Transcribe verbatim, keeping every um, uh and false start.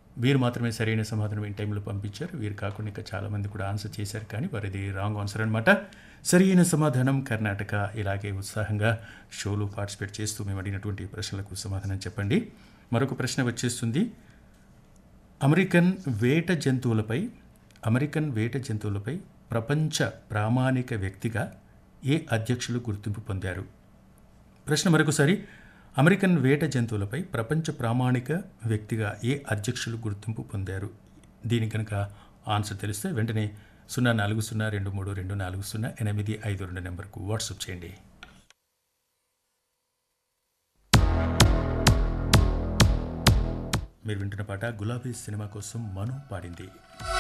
వీరు మాత్రమే సరైన సమాధానం ఈ టైంలో పంపించారు. వీరు కాకుండా ఇంకా చాలామంది కూడా ఆన్సర్ చేశారు, కానీ వారిది రాంగ్ ఆన్సర్ అనమాట. సరైన సమాధానం కర్ణాటక. ఇలాగే ఉత్సాహంగా షోలో పార్టిసిపేట్ చేస్తూ మేము అడిగినటువంటి ప్రశ్నలకు సమాధానం చెప్పండి. మరొక ప్రశ్న వచ్చేస్తుంది. అమెరికన్ వేట జంతువులపై అమెరికన్ వేట జంతువులపై ప్రపంచ ప్రామాణిక వ్యక్తిగా ఏ అధ్యక్షులు గుర్తింపు పొందారు? ప్రశ్న మరొకసారి. అమెరికన్ వేట జంతువులపై ప్రపంచ ప్రామాణిక వ్యక్తిగా ఏ అధ్యక్షులు గుర్తింపు పొందారు? దీనికి కనుక ఆన్సర్ తెలిస్తే వెంటనే సున్నా నాలుగు సున్నా రెండు మూడు రెండు నాలుగు సున్నా ఎనిమిది ఐదు రెండు నెంబర్కు వాట్సాప్ చేయండి. మీరు వింటున్న పాట గులాబీ సినిమా కోసం మను పాడింది.